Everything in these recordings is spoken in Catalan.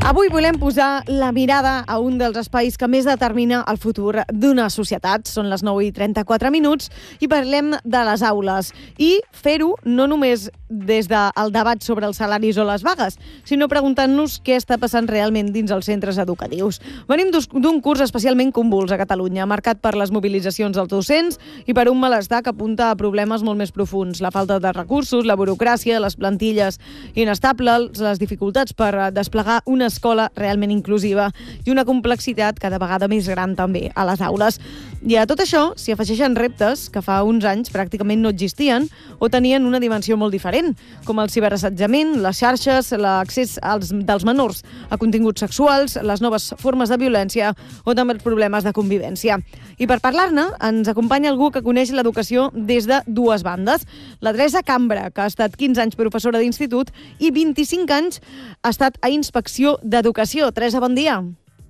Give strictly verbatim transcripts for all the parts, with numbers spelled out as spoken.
Avui volem posar la mirada a un dels espais que més determina el futur d'una societat. Són les nou i trenta-quatre minuts i parlem de les aules. I fer-ho no només des del debat sobre els salaris o les vagues, sinó preguntant-nos què està passant realment dins els centres educatius. Venim d'un curs especialment convuls a Catalunya, marcat per les mobilitzacions dels docents i per un malestar que apunta a problemes molt més profunds. La falta de recursos, la burocràcia, les plantilles inestables, les dificultats per desplegar una escola realment inclusiva i una complexitat cada vegada més gran també a les aules. I a tot això s'hi afegeixen reptes que fa uns anys pràcticament no existien o tenien una dimensió molt diferent, com el ciberassetjament, les xarxes, l'accés als, dels menors a continguts sexuals, les noves formes de violència o també els problemes de convivència. I per parlar-ne ens acompanya algú que coneix l'educació des de dues bandes. La Teresa Cambra, que ha estat quinze anys professora d'institut i vint-i-cinc anys ha estat a Inspecció d'Educació. Teresa, bon dia.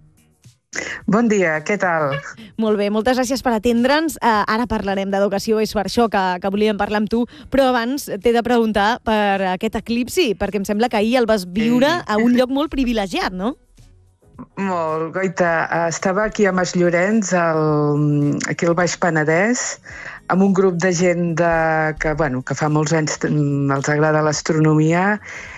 Bon dia, què tal? Molt bé, moltes gràcies per atendre'ns. Uh, ara parlarem d'educació, és per això que, que volíem parlar amb tu, però abans t'he de preguntar per aquest eclipsi, perquè em sembla que ahir el vas viure a un lloc molt privilegiat, no? Molt, Goita. Estava aquí a Mas Llorenç, al, aquí al Baix Penedès, amb un grup de gent de, que, bueno, que fa molts anys els agrada l'astronomia.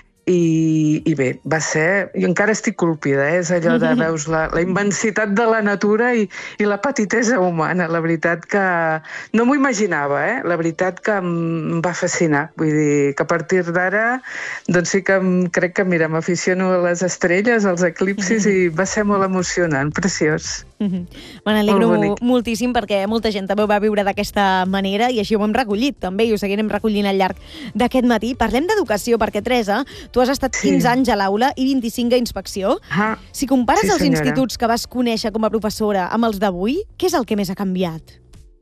I, i bé, va ser... Jo encara estic colpida, eh? És allò de veus la, la immensitat de la natura i, i la petitesa humana. La veritat que no m'ho imaginava, eh? La veritat que em va fascinar. Vull dir que a partir d'ara doncs sí que em, crec que, mira, m'aficiono a les estrelles, als eclipsis, i va ser molt emocionant, preciós. Me n'alegro moltíssim perquè molta gent també ho va viure d'aquesta manera i així ho hem recollit també i ho seguirem recollint al llarg d'aquest matí. Parlem d'educació perquè, Teresa, tu has estat quinze sí. anys a l'aula i vint-i-cinc a inspecció. Ah, si compares sí, els instituts que vas conèixer com a professora amb els d'avui, què és el que més ha canviat?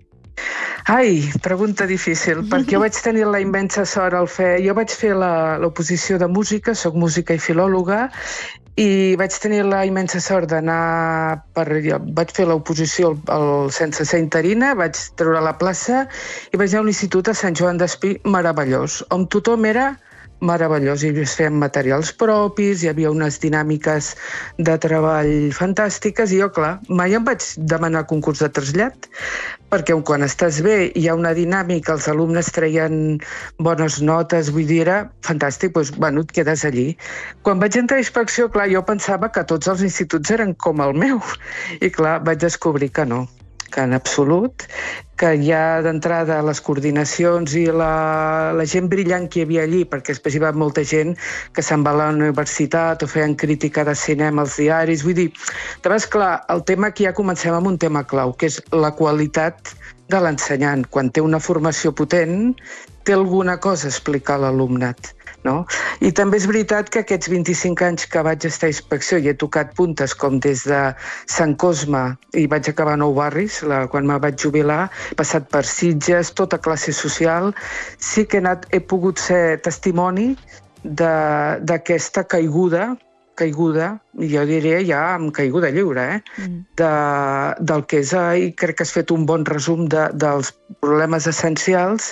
Ai, pregunta difícil, perquè jo vaig tenir la immensa sort al fer... Jo vaig fer l'oposició de música, soc música i filòloga, i vaig tenir la immensa sort d'anar per... Jo vaig fer l'oposició al, sense ser interina, vaig treure la plaça i vaig anar a un institut a Sant Joan d'Espí meravellós, on tothom era meravellós. I es feien materials propis, hi havia unes dinàmiques de treball fantàstiques i jo, clar, mai em vaig demanar concurs de trasllat, perquè quan estàs bé hi ha una dinàmica, els alumnes treien bones notes, vull dir, era fantàstic, doncs, bueno, et quedes allí. Quan vaig entrar a inspecció, clar, jo pensava que tots els instituts eren com el meu, i clar, vaig descobrir que no, que en absolut, que ja d'entrada les coordinacions i la, la gent brillant que hi havia allí, perquè després hi va molta gent que se'n va a la universitat o feien crítica de cinema als diaris, vull dir, llavors, clar, el tema aquí ja comencem amb un tema clau, que és la qualitat de l'ensenyant. Quan té una formació potent, té alguna cosa a explicar a l'alumnat. No? I també és veritat que aquests vint-i-cinc anys que vaig estar a inspecció i he tocat puntes com des de Sant Cosme i vaig acabar a Nou Barris, la, quan me vaig jubilar, he passat per Sitges, tota classe social, sí que he, anat, he pogut ser testimoni d'aquesta caiguda, caiguda, i jo diria ja amb caiguda lliure, eh? Mm. De, del que és, i crec que has fet un bon resum de, dels problemes essencials.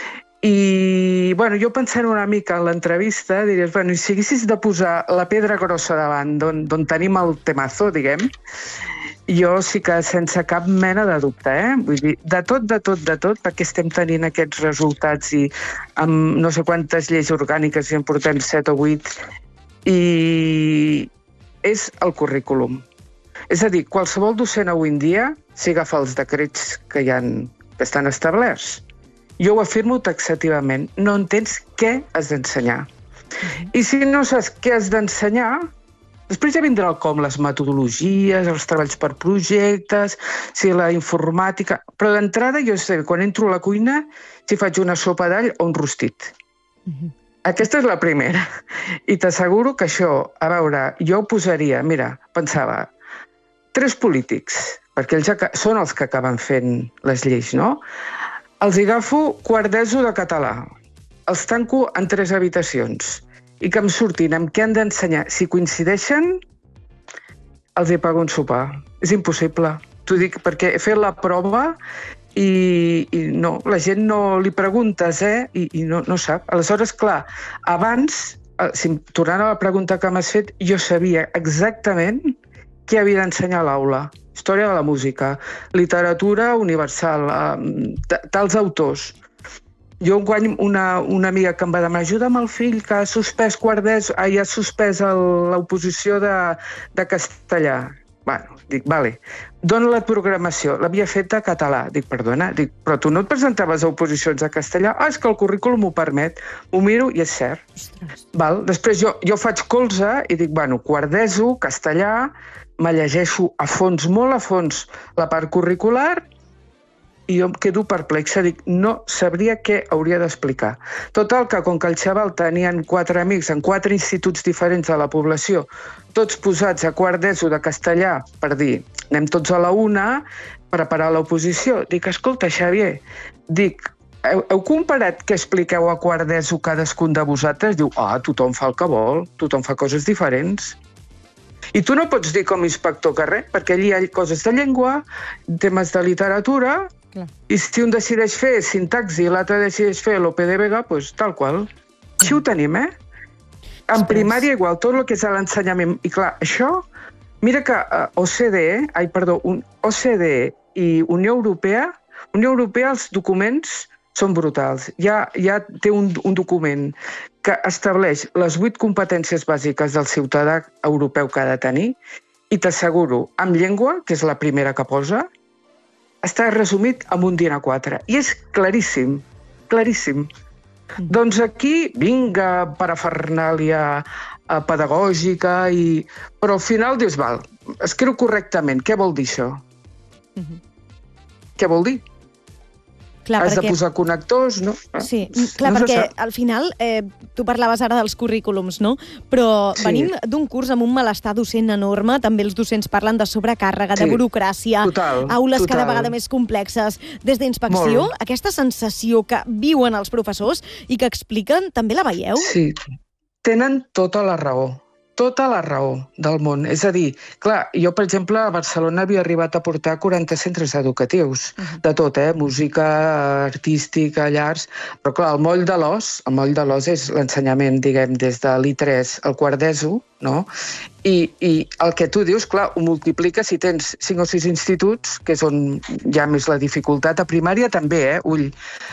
I, bueno, jo pensant una mica en l'entrevista, diries, bueno, i si haguessis de posar la pedra grossa davant, d'on tenim el temazo, diguem, jo sí que sense cap mena de dubte, eh? Vull dir, de tot, de tot, de tot, perquè estem tenint aquests resultats i amb no sé quantes lleis orgàniques, i en portem set o vuit, i és el currículum. És a dir, qualsevol docent avui en dia, si agafa els decrets que, hi ha, que estan establerts, jo ho afirmo taxativament, no entens què has d'ensenyar. Mm-hmm. I si no saps què has d'ensenyar, després ja vindrà el com, les metodologies, els treballs per projectes, si la informàtica... Però d'entrada jo sé, quan entro a la cuina, si faig una sopa d'all o un rostit. Mm-hmm. Aquesta és la primera. I t'asseguro que això, a veure, jo ho posaria, mira, pensava, tres polítics, perquè ells són els que acaben fent les lleis, no? Els agafo quart d'ESO de català, els tanco en tres habitacions i que em surtin amb què han d'ensenyar. Si coincideixen, els hi pago un sopar. És impossible. T'ho dic perquè he fet la prova i, i no, la gent no li preguntes, eh? I, i no, no sap. Aleshores, clar, abans si, tornant a la pregunta que m'has fet, jo sabia exactament què havia d'ensenyar a l'aula. Història de la música, literatura universal, eh, tals autors. Jo enguany una, una amiga que em va demanar ajuda amb el fill que ha suspès quart d'ESO, ah, ha suspès l'oposició de, de castellà. Bueno, dic, vale, dona la programació. L'havia fet de català. Dic, perdona, dic, però tu no et presentaves a oposicions de castellà? Ah, és que el currículum m'ho permet. Ho miro i és cert. Val? Després jo, jo faig colze i dic, bueno, quart d'ESO, castellà, me llegeixo a fons, molt a fons, la part curricular, i jo em quedo perplexa, dic, no sabria què hauria d'explicar. Total, que com que el xaval tenien quatre amics en quatre instituts diferents de la població, tots posats a quart d'ESO de castellà, per dir, anem tots a la una, preparar l'oposició. Dic, escolta, Xavier, dic, heu, heu comparat què expliqueu a quart d'ESO cadascun de vosaltres? Diu, ah, tothom fa el que vol, tothom fa coses diferents. I tu no pots dir com a inspector que res, perquè allí hi ha coses de llengua, temes de literatura, clar. I si un decideix fer sintaxi i l'altre decideix fer l'O P D Vega, doncs tal qual. Així ho tenim, eh? En primària igual, tot el que és l'ensenyament. I clar, això, mira que uh, O C D E, ai, perdó, un, O C D E i Unió Europea, Unió Europea, els documents són brutals. Ja, ja té un, un document que estableix les vuit competències bàsiques del ciutadà europeu que ha de tenir i t'asseguro, amb llengua, que és la primera que posa, està resumit en un dia a quatre. I és claríssim, claríssim. Mm. Doncs aquí, vinga, parafernàlia eh, pedagògica, i... però al final dius, val, escriu correctament, què vol dir això? Mm-hmm. Què vol dir? Clar, Has perquè... de posar connectors, no? Sí, clar, no perquè al final, eh, tu parlaves ara dels currículums, no? Però sí. Venim d'un curs amb un malestar docent enorme, també els docents parlen de sobrecàrrega, sí. de burocràcia, total, aules total. cada vegada més complexes. Des d'Inspecció, Molt. aquesta sensació que viuen els professors i que expliquen, també la veieu? Sí, tenen tota la raó. Tota la raó del món. És a dir, clar, jo, per exemple, a Barcelona havia arribat a portar quaranta centres educatius, uh-huh. de tot, eh? Música, artística, llars... Però, clar, el moll de l'os, el moll de l'os és l'ensenyament, diguem, des de l'I tres al quart d'ESO, no? I, I el que tu dius, clar, ho multipliques si tens cinc o sis instituts, que és on hi ha més la dificultat. A primària també, eh? Ull.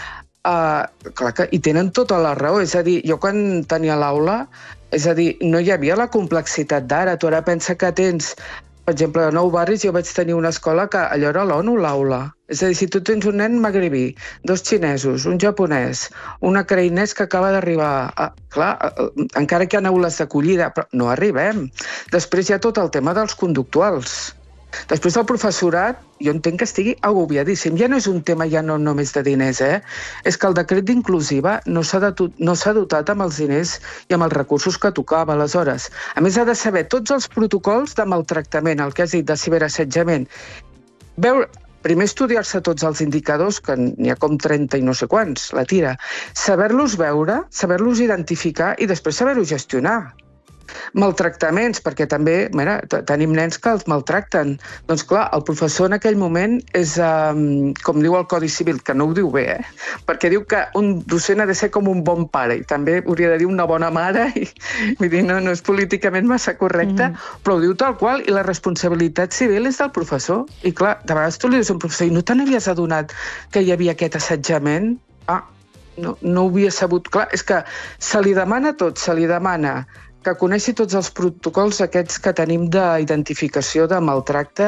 Uh, clar que hi tenen tota la raó. És a dir, jo quan tenia l'aula, és a dir, no hi havia la complexitat d'ara. Tu ara pensa que tens, per exemple, a Nou Barris jo vaig tenir una escola que allò era l'ONU, l'aula. És a dir, si tu tens un nen magribí, dos xinesos, un japonès, un ucraïnès que acaba d'arribar... A... Clar, encara que hi ha aules d'acollida, però no arribem. Després hi ha tot el tema dels conductuals. Després el professorat, jo entenc que estigui agobiadíssim. Ja no és un tema ja no només de diners, eh? És que el decret d'inclusiva no s'ha no s'ha dotat amb els diners i amb els recursos que tocava. Aleshores, a més ha de saber tots els protocols de maltractament, el que has dit de ciberassetjament. Veure, primer estudiar-se tots els indicadors, que n'hi ha com trenta i no sé quants, la tira. Saber-los veure, saber-los identificar i després saber-ho gestionar. Maltractaments, perquè també, mira, tenim nens que els maltracten. Doncs clar, el professor en aquell moment és, um, com diu el Codi Civil, que no ho diu bé, eh? Perquè diu que un docent ha de ser com un bon pare, i també hauria de dir una bona mare, i vull dir, no, no és políticament massa correcte, mm. però ho diu tal qual, i la responsabilitat civil és del professor. I clar, de vegades tu li dius a un professor, i no te n'havies adonat que hi havia aquest assetjament? Ah, no, no ho havia sabut. Clar, és que se li demana tot, se li demana que coneixi tots els protocols aquests que tenim d'identificació de maltracte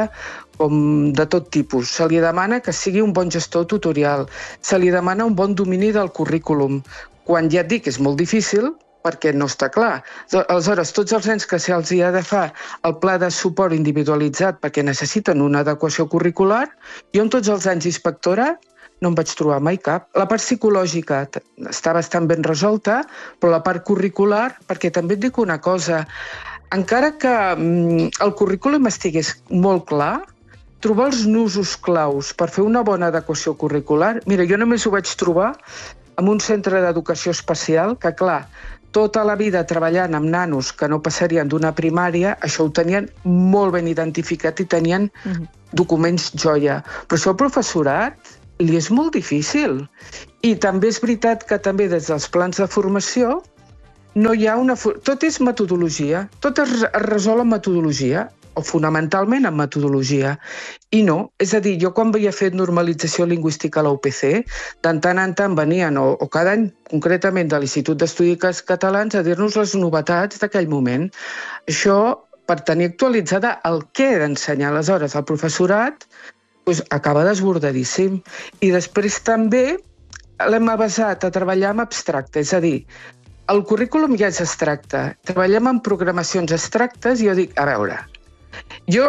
com de tot tipus. Se li demana que sigui un bon gestor tutorial, se li demana un bon domini del currículum, quan ja et dic que és molt difícil perquè no està clar. Aleshores, tots els nens que se'ls ha de fer el pla de suport individualitzat perquè necessiten una adequació curricular, jo en tots els anys inspectora no em vaig trobar mai cap. La part psicològica està bastant ben resolta, però la part curricular, perquè també et dic una cosa, encara que mm, el currículum estigués molt clar, trobar els nusos claus per fer una bona adequació curricular, mira, jo només ho vaig trobar en un centre d'educació especial, que clar, tota la vida treballant amb nanos que no passarien d'una primària, això ho tenien molt ben identificat i tenien mm-hmm. documents joia. Però això el professorat li és molt difícil. I també és veritat que també des dels plans de formació no hi ha una... Tot és metodologia, tot es resol en metodologia, o fonamentalment en metodologia. I no, és a dir, jo quan havia fet normalització lingüística a la U P C, de tant en tant venien, o, o cada any concretament de l'Institut d'Estudis Catalans, a dir-nos les novetats d'aquell moment. Això, per tenir actualitzada el què he d'ensenyar. Aleshores, el professorat doncs, acaba desbordadíssim. I després també l'hem basat a treballar amb abstracte, és a dir, el currículum ja és abstracte. Treballem en programacions abstractes i jo dic, a veure, jo,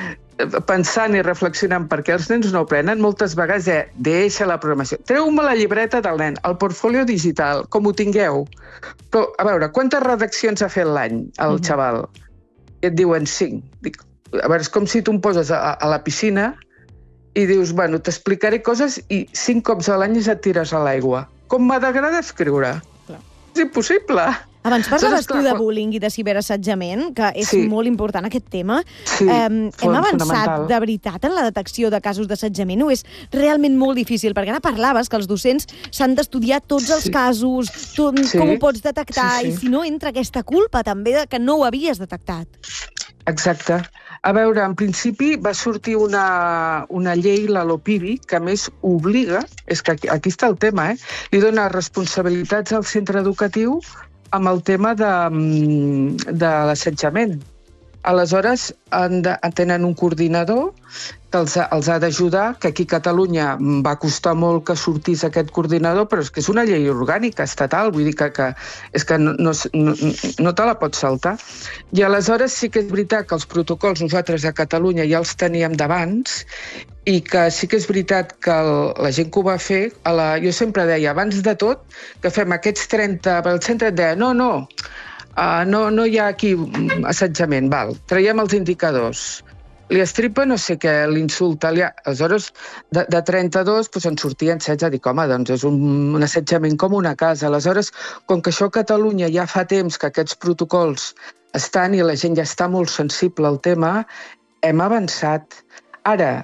pensant i reflexionant per què els nens no aprenen, moltes vegades és deixa la programació. Treu-me la llibreta del nen, el portfolio digital, com ho tingueu. Però, a veure, quantes redaccions ha fet l'any el xaval? I et diuen cinc. Dic, a veure, és com si tu em poses a, a la piscina i dius, bueno, t'explicaré coses i cinc cops a l'any et tires a l'aigua. Com m'ha d'agradar escriure? Clar. És impossible. Abans parlaves tu de bullying i de ciberassetjament, que és sí. molt important aquest tema. Sí, eh, hem avançat de veritat en la detecció de casos d'assetjament o és realment molt difícil? Perquè ara parlaves que els docents s'han d'estudiar tots els sí. casos, tu, sí. com ho pots detectar, sí, sí. i si no entra aquesta culpa també de que no ho havies detectat. Exacte. A veure, en principi va sortir una, una llei, la LOPIBI, que a més obliga, és que aquí, aquí està el tema, eh? li dona responsabilitats al centre educatiu amb el tema de, de l'assetjament. Aleshores, han de, tenen un coordinador que els, els ha d'ajudar, que aquí a Catalunya va costar molt que sortís aquest coordinador, però és que és una llei orgànica estatal, vull dir que, que, és que no, no, no, no te la pots saltar. I aleshores sí que és veritat que els protocols nosaltres a Catalunya ja els teníem d'abans i que sí que és veritat que el, la gent que ho va fer, a la, jo sempre deia, abans de tot, que fem aquests trenta... El centre et deia, no, no, uh, no, no hi ha aquí assetjament, val, traiem els indicadors. Li estripa no sé què, l'insulta. Li ha... Aleshores, de, de trenta-dos doncs en sortien setze. Dic, home, doncs és un, un assetjament com una casa. Aleshores, com que això a Catalunya ja fa temps que aquests protocols estan i la gent ja està molt sensible al tema, hem avançat. Ara,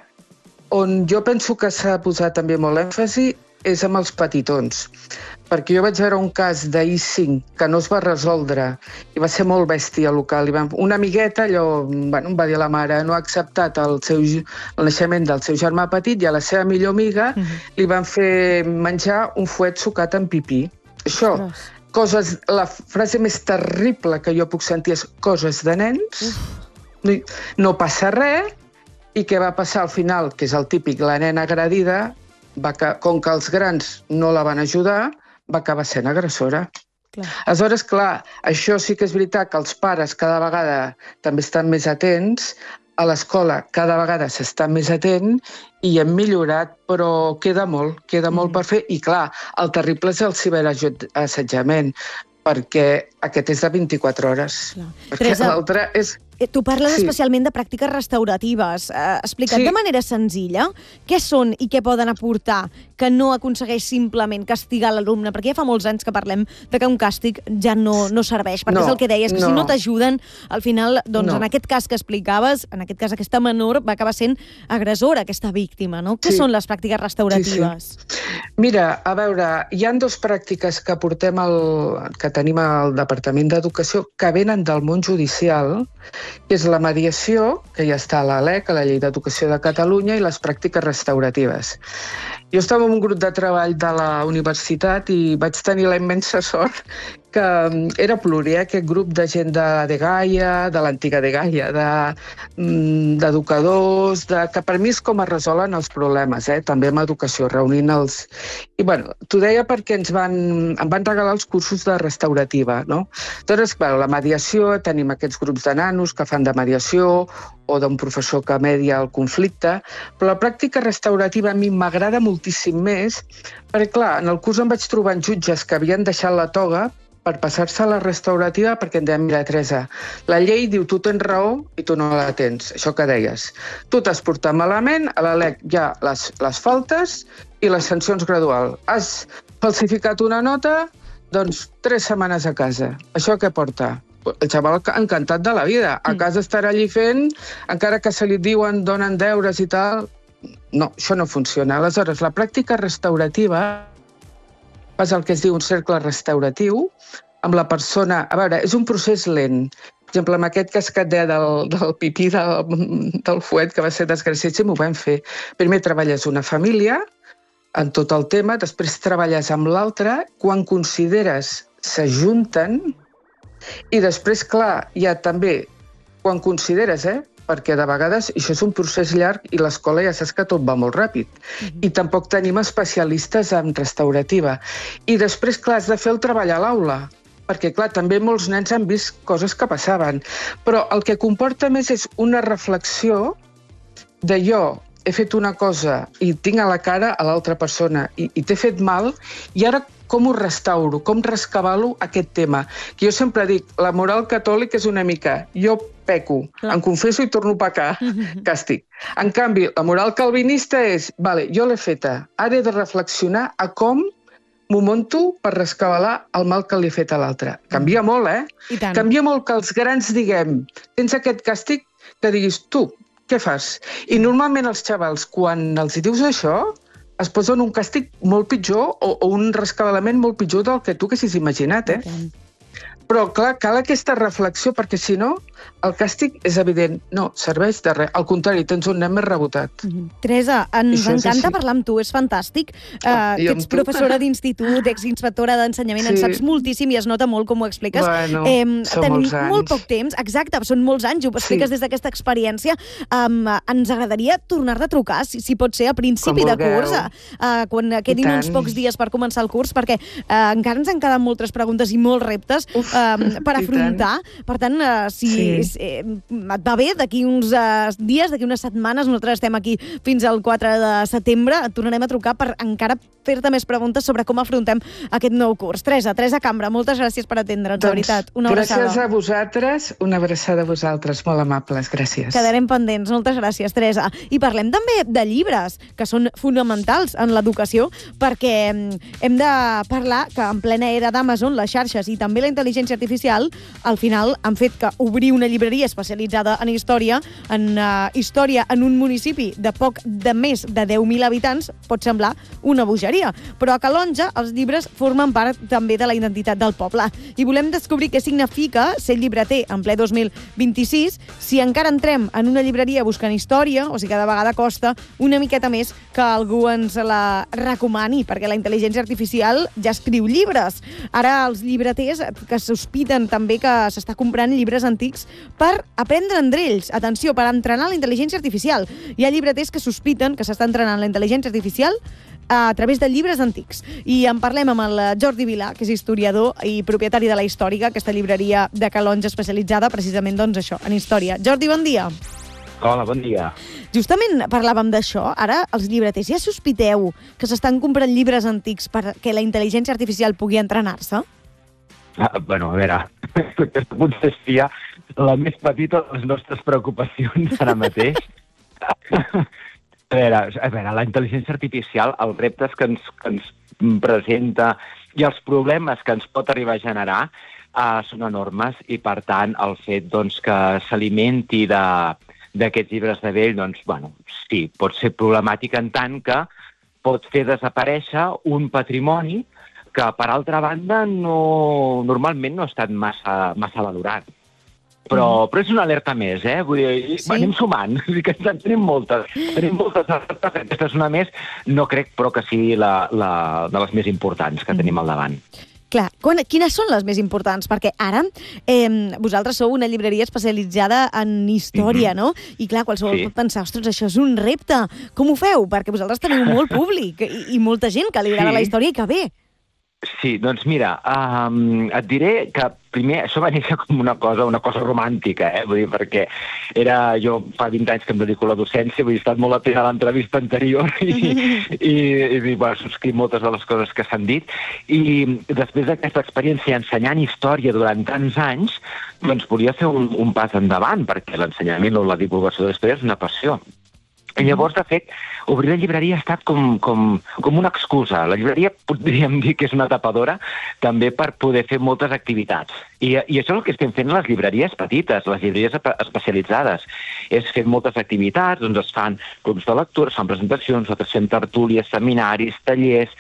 on jo penso que s'ha posat també molt èmfasi és amb els petitons. Perquè jo vaig veure un cas d'I cinc que no es va resoldre i va ser molt bèstia local. Una amigueta allò, bueno, em va dir la mare, no ha acceptat el, seu, el naixement del seu germà petit i a la seva millor amiga uh-huh. li van fer menjar un fuet sucat en pipí. Això, coses, la frase més terrible que jo puc sentir és coses de nens, no, no passa res, i què va passar al final, que és el típic, la nena agredida, va que, com que els grans no la van ajudar, va acabar sent agressora. Clar. Aleshores, clar, això sí que és veritat que els pares cada vegada també estan més atents, a l'escola cada vegada s'està més atent i hem millorat, però queda molt, queda molt mm. per fer. I clar, el terrible és el ciberassetjament, perquè aquest és de vint-i-quatre hores. Clar. Perquè Teresa, l'altre és... Tu parles sí. especialment de pràctiques restauratives. Eh, explicat sí. de manera senzilla, què són i què poden aportar que no aconsegueix simplement castigar l'alumne? Perquè ja fa molts anys que parlem de que un càstig ja no, no serveix, perquè no, és el que deies, que no. si no t'ajuden, al final, doncs no. en aquest cas que explicaves, en aquest cas aquesta menor va acabar sent agressora, aquesta víctima, no? Què sí. són les pràctiques restauratives? Sí, sí. Mira, a veure, hi ha dues pràctiques que portem al, que tenim al Departament d'Educació que venen del món judicial, que és la mediació, que ja està a la L E C, a la Llei d'Educació de Catalunya, i les pràctiques restauratives. Jo estava en un grup de treball de la universitat i vaig tenir la immensa sort que era pluri, eh? aquest grup de gent de Degaia, de l'antiga Degaia, d'educadors, de, que per mi és com es resolen els problemes, eh? també amb educació, reunint els... I bueno, t'ho deia perquè ens van, em van regalar els cursos de restaurativa, no? Doncs, bueno, la mediació, tenim aquests grups de nanos que fan de mediació o d'un professor que media el conflicte, però la pràctica restaurativa a mi m'agrada moltíssim més, perquè clar, en el curs em vaig trobar en jutges que havien deixat la toga per passar-se a la restaurativa perquè em deien, mira, Teresa, la llei diu tu tens raó i tu no la tens, això que deies. Tu t'has portat malament, a la L E C hi ha les, les faltes i les sancions graduals. Has falsificat una nota, doncs tres setmanes a casa. Això què porta? El xaval encantat de la vida. A casa estarà allí fent, encara que se li diuen, donen deures i tal. No, això no funciona. Aleshores, la pràctica restaurativa és el que es diu un cercle restauratiu, amb la persona... A veure, és un procés lent. Per exemple, amb aquest cas que et deia del, del pipí del, del fuet, que va ser desgraciadíssim, ho vam fer. Primer treballes una família, en tot el tema, després treballes amb l'altre, quan consideres s'ajunten, i després, clar, hi ha també, quan consideres, eh, perquè de vegades això és un procés llarg i l'escola ja saps que tot va molt ràpid. Mm-hmm. I tampoc tenim especialistes en restaurativa. I després, clar, has de fer el treball a l'aula, perquè, clar, també molts nens han vist coses que passaven. Però el que comporta més és una reflexió de jo he fet una cosa i tinc a la cara a l'altra persona i, i t'he fet mal, i ara com ho restauro, com rescabalo aquest tema. Que jo sempre dic, la moral catòlica és una mica, jo peco, clar, em confesso i torno a pecar, càstig. En canvi, la moral calvinista és, vale, jo l'he feta, ara he de reflexionar a com m'ho monto per rescabalar el mal que li he fet a l'altre. Canvia molt, eh? I tant. Canvia molt que els grans diguem, tens aquest càstig, que diguis, tu, què fas? I normalment els xavals, quan els dius això, es posen un càstig molt pitjor o, o un rescabalament molt pitjor del que tu haguessis imaginat, eh? Okay. Però, clar, cal aquesta reflexió, perquè si no, el càstig és evident. No, serveix de res. Al contrari, tens un nen més rebotat. Mm-hmm. Teresa, ens encanta parlar amb tu, és fantàstic. Uh, que ets professora d'institut, exinspectora d'ensenyament, sí, en saps moltíssim i es nota molt com ho expliques. Bueno, eh, són tenim molts anys. Molt poc temps, exacte, són molts anys, ho expliques sí. des d'aquesta experiència. Um, ens agradaria tornar-te a trucar, si, si pot ser a principi de curs, uh, quan quedin uns pocs dies per començar el curs, perquè uh, encara ens han quedat moltes preguntes i molts reptes. Uf. Um, per afrontar. Per tant, uh, si sí. eh, et va bé, d'aquí uns uh, dies, d'aquí unes setmanes, nosaltres estem aquí fins al quatre de setembre, et tornarem a trucar per encara fer-te més preguntes sobre com afrontem aquest nou curs. Teresa, Teresa Cambra, moltes gràcies per atendre'ns, doncs, de veritat. Una abraçada. Gràcies a vosaltres, una abraçada a vosaltres, molt amables, gràcies. Quedarem pendents, moltes gràcies, Teresa. I parlem també de llibres, que són fonamentals en l'educació, perquè hem de parlar que en plena era d'Amazon, les xarxes i també la intel·ligència artificial, al final han fet que obrir una llibreria especialitzada en història, en uh, història en un municipi de poc de més de deu mil habitants, pot semblar una bogeria. Però a Calonge els llibres formen part també de la identitat del poble. I volem descobrir què significa ser llibreter en ple dos mil vint-i-sis, si encara entrem en una llibreria buscant història, o si cada vegada costa una miqueta més que algú ens la recomani, perquè la intel·ligència artificial ja escriu llibres. Ara els llibreters que sospiten també que s'està comprant llibres antics per aprendre entre ells. Atenció, per entrenar la intel·ligència artificial. Hi ha llibreters que sospiten que s'està entrenant la intel·ligència artificial a través de llibres antics. I en parlem amb el Jordi Vilà, que és historiador i propietari de la Històrica, aquesta llibreria de Calonge especialitzada precisament, doncs, això, en història. Jordi, bon dia. Hola, bon dia. Justament parlàvem d'això. Ara els llibreters ja sospiteu que s'estan comprant llibres antics perquè la intel·ligència artificial pugui entrenar-se? Ah, bueno, a veure, aquesta potser seria la més petita de les nostres preocupacions ara mateix. A veure, a veure, la intel·ligència artificial, els reptes que ens, que ens presenta i els problemes que ens pot arribar a generar uh, són enormes, i per tant el fet, doncs, que s'alimenti de, d'aquests llibres de vell, doncs, bueno, sí, pot ser problemàtic en tant que pot fer desaparèixer un patrimoni que, per altra banda, no, normalment no ha estat massa, massa valorat. Però, mm. però és una alerta més, eh? Vull dir, sí? Anem sumant, vull dir que en tenim moltes. Tenim moltes alertes, aquesta és una més, no crec, però que sigui la, la, de les més importants que mm. tenim al davant. Clar, quan, quines són les més importants? Perquè ara eh, vosaltres sou una llibreria especialitzada en història, mm-hmm. no? I clar, qualsevol sí. pot pensar, ostres, això és un repte. Com ho feu? Perquè vosaltres teniu molt públic i, i molta gent que li agrada sí. la història i que ve. Sí, doncs mira, um, et diré que primer això va néixer com una cosa, una cosa romàntica, eh? Vull dir, perquè era, jo fa vint anys que em dedico a la docència, vull dir, he estat molt atent a l'entrevista anterior i, i, i, i bueno, subscric moltes de les coses que s'han dit, i després d'aquesta experiència ensenyant història durant tants anys, doncs volia fer un, un pas endavant, perquè l'ensenyament o la divulgació de la història és una passió. I llavors, de fet, obrir la llibreria ha estat com, com, com una excusa. La llibreria podríem dir que és una tapadora també per poder fer moltes activitats. I, i això és el que estem fent a les llibreries petites, les llibreries especialitzades. És fer moltes activitats, doncs es fan clubs de lectura, es fan presentacions, nosaltres fem tertúlies, seminaris, tallers,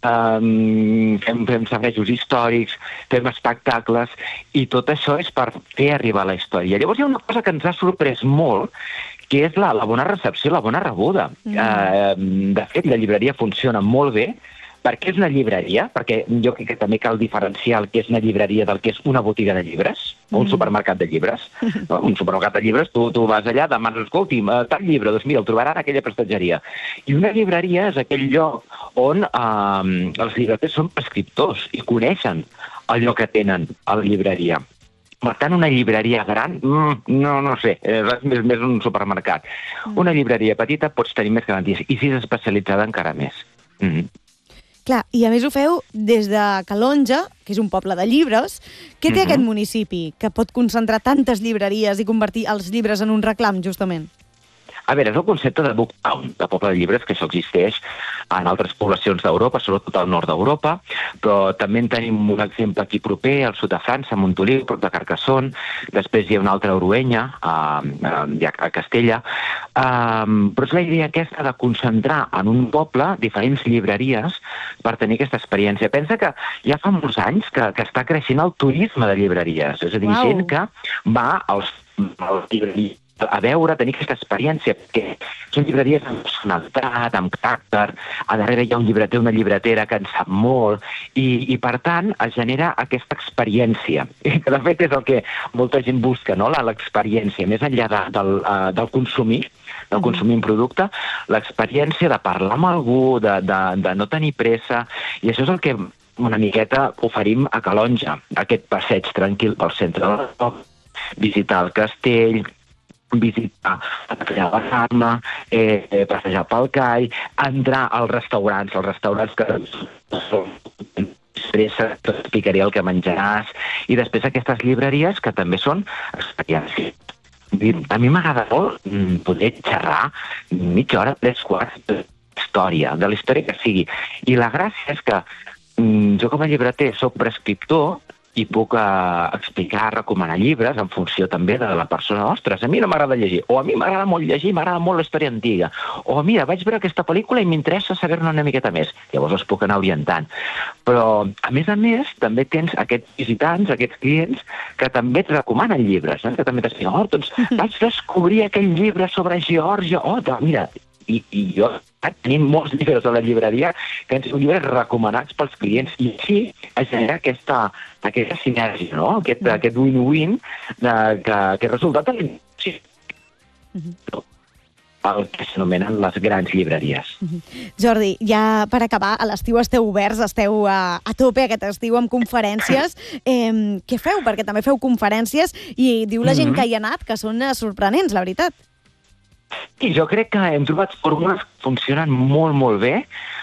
um, fem, fem safrejos històrics, fem espectacles, i tot això és per fer arribar la història. Llavors hi ha una cosa que ens ha sorprès molt, que és la, la bona recepció, la bona rebuda. Mm. Uh, de fet, la llibreria funciona molt bé. Per què és una llibreria? Perquè jo crec que també cal diferenciar el que és una llibreria del que és una botiga de llibres, o un mm. supermercat de llibres. No? Un supermercat de llibres, tu, tu vas allà, demanes, escolti, tal llibre, doncs mira, el trobarà en aquella prestatgeria. I una llibreria és aquell lloc on uh, els llibreters són prescriptors i coneixen allò que tenen a la llibreria. Per tant, una llibreria gran, mm, no, no sé, és més, més un supermercat. Una llibreria petita pots tenir més garanties, i si és especialitzada encara més. Mm-hmm. Clar, i a més ho feu des de Calonge, que és un poble de llibres. Què té mm-hmm. aquest municipi que pot concentrar tantes llibreries i convertir els llibres en un reclam, justament? A veure, és el concepte de Booktown, de poble de llibres, que això existeix en altres poblacions d'Europa, sobretot al nord d'Europa, però també en tenim un exemple aquí proper, al sud de França, a Montoliu, prop de Carcassonne, després hi ha una altra a Oruenya, a, a, a Castella, um, però és la idea aquesta de concentrar en un poble diferents llibreries per tenir aquesta experiència. Pensa que ja fa molts anys que, que està creixent el turisme de llibreries, és a dir, wow. gent que va als, als llibreries a veure, tenir aquesta experiència, perquè són llibreries amb personalitat, amb caràcter, a darrere hi ha un llibreter, una llibretera que en sap molt, i, i per tant es genera aquesta experiència, que de fet és el que molta gent busca, no? L'experiència, més enllà de, del, uh, del consumir, del consumir un producte, l'experiència de parlar amb algú, de, de, de no tenir pressa, i això és el que una miqueta oferim a Calonge, aquest passeig tranquil pel centre de la ciutat, visitar el castell, visitar la Capella de la Carme, eh, passejar pel call, entrar als restaurants, als restaurants que després t'explicaré el que menjaràs, i després aquestes llibreries que també són experiències. A mi m'agrada molt poder xerrar mitja hora, tres quarts de història, de la història que sigui. I la gràcia és que jo com a llibreter soc prescriptor i puc uh, explicar, recomanar llibres en funció també de la persona. Ostres, a mi no m'agrada llegir, o a mi m'agrada molt llegir, m'agrada molt la història antiga, o mira, vaig veure aquesta pel·lícula i m'interessa saber-ne una miqueta més. Llavors els puc anar orientant. Però, a més a més, també tens aquests visitants, aquests clients, que també et recomanen llibres, eh? Que també t'expliquen, oh, doncs vaig descobrir aquell llibre sobre Geòrgia, oh, mira, i, i jo tenim molts llibres a la llibreria que han sigut llibres recomanats pels clients, i així es genera aquesta, aquesta sinergia, no? Aquest, mm. aquest win-win de, que, que és resultat de l'inici. Mm-hmm. El que s'anomenen les grans llibreries. Mm-hmm. Jordi, ja per acabar, a l'estiu esteu oberts, esteu a, a tope aquest estiu amb conferències. Eh, què feu? Perquè també feu conferències i diu la gent mm-hmm. que hi ha anat que són sorprenents, la veritat. I jo crec que hem trobat fórmules que funcionen molt, molt bé,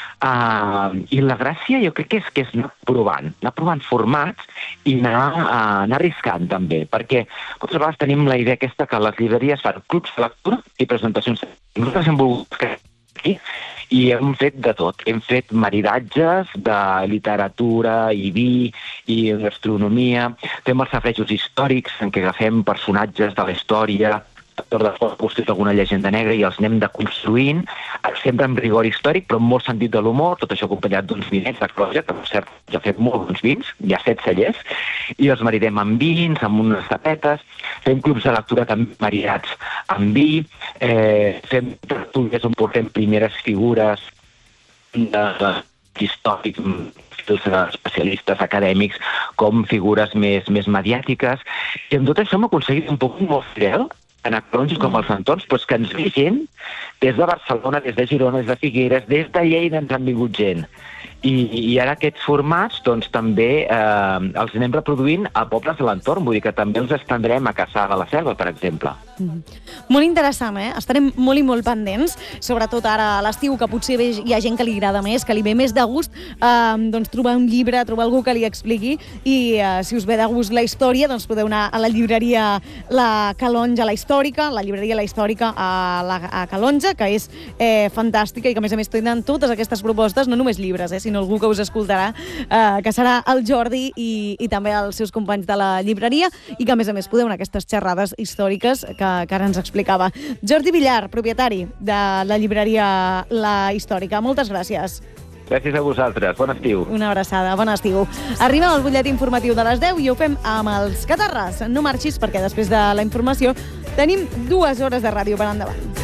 uh, i la gràcia jo crec que és, que és anar provant, anar provant formats i anar, uh, anar arriscant també, perquè moltes vegades tenim la idea aquesta que les llibreries fan clubs de lectura i presentacions. Nosaltres hem volgut aquí i hem fet de tot. Hem fet maridatges de literatura i vi i gastronomia, fem els safrejos històrics en què agafem personatges de la història, actor de foc, postit alguna llegenda negra, i els anem deconstruint, sempre amb rigor històric, però amb molt sentit de l'humor, tot això acompanyat d'uns vinets de Cloja, que per cert ja fem molt bons vins, hi ha set cellers, i els maridem amb vins, amb unes tapetes, fem clubs de lectura també maridats amb vi, eh, fem tertúlies on portem primeres figures de, de històrics, els especialistes acadèmics, com figures més, més mediàtiques, i amb tot això hem aconseguit un poc molt fidel en Calonge com als entorns, doncs que ens ve gent des de Barcelona, des de Girona, des de Figueres, des de Lleida ens han vingut gent. I, i ara aquests formats doncs, també eh, els anem reproduint a pobles de l'entorn, vull dir que també els estendrem a Cassà de la Selva, per exemple. Mm. Molt interessant, eh? Estarem molt i molt pendents, sobretot ara a l'estiu, que potser hi ha gent que li agrada més, que li ve més de gust, eh, doncs trobar un llibre, trobar algú que li expliqui, i eh, si us ve de gust la història, doncs podeu anar a la llibreria La Calonja, la històrica, la llibreria La Històrica a, la, a Calonja, que és eh, fantàstica i que a més a més tenen totes aquestes propostes, no només llibres, eh, sinó algú que us escoltarà, eh, que serà el Jordi i, i també els seus companys de la llibreria, i que a més a més podeu anar a aquestes xerrades històriques que que ara ens explicava. Jordi Villar, propietari de la llibreria La Històrica. Moltes gràcies. Gràcies a vosaltres. Bon estiu. Una abraçada. Bon estiu. Arribem al butlletí informatiu de les deu i ho fem amb els Catarres. No marxis perquè després de la informació tenim dues hores de ràdio per endavant.